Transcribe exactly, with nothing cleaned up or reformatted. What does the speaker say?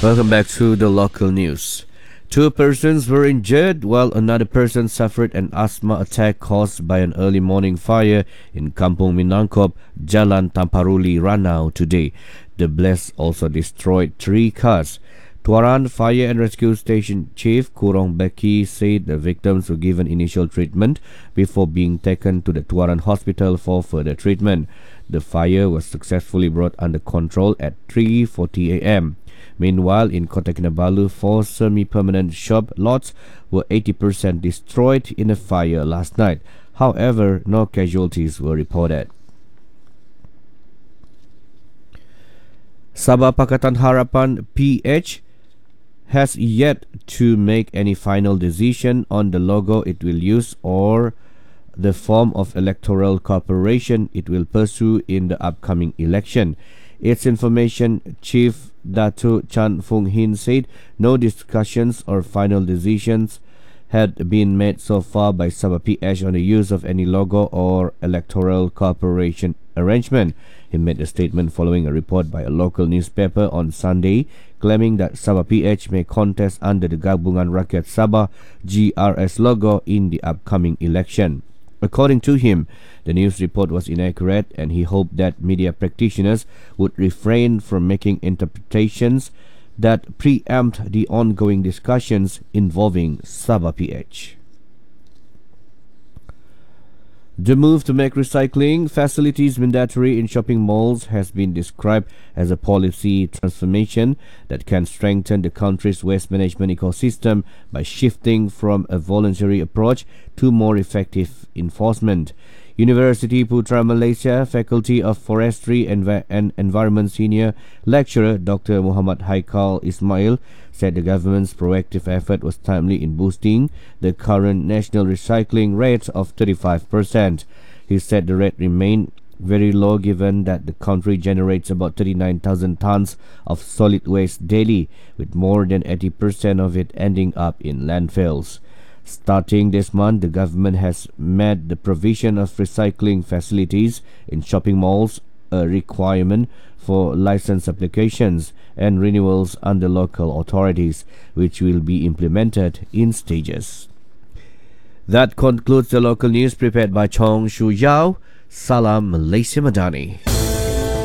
Welcome back to the local news. Two persons were injured while another person suffered an asthma attack caused by an early morning fire in Kampung Minangkop, Jalan Tamparuli, Ranau today. The blast also destroyed three cars. Tuaran Fire and Rescue Station Chief Kurong Beki said the victims were given initial treatment before being taken to the Tuaran Hospital for further treatment. The fire was successfully brought under control at three forty a m Meanwhile, in Kota Kinabalu, four semi-permanent shop lots were eighty percent destroyed in a fire last night. However, no casualties were reported. Sabah Pakatan Harapan P H has yet to make any final decision on the logo it will use or the form of electoral cooperation it will pursue in the upcoming election. Its information chief Datu Chan Fung Hin said no discussions or final decisions had been made so far by Sabah P H on the use of any logo or electoral cooperation arrangement. He made a statement following a report by a local newspaper on Sunday claiming that Sabah P H may contest under the Gabungan Rakyat Sabah G R S logo in the upcoming election. According to him, the news report was inaccurate and he hoped that media practitioners would refrain from making interpretations that preempt the ongoing discussions involving Sabah P H. The move to make recycling facilities mandatory in shopping malls has been described as a policy transformation that can strengthen the country's waste management ecosystem by shifting from a voluntary approach to more effective enforcement. University Putra Malaysia Faculty of Forestry and Environment Senior Lecturer Doctor Muhammad Haikal Ismail said the government's proactive effort was timely in boosting the current national recycling rate of thirty-five percent. He said the rate remained very low given that the country generates about thirty-nine thousand tons of solid waste daily, with more than eighty percent of it ending up in landfills. Starting this month, the government has made the provision of recycling facilities in shopping malls a requirement for license applications and renewals under local authorities, which will be implemented in stages. That concludes the local news prepared by Chong Shu Yao. Salam Malaysia Madani.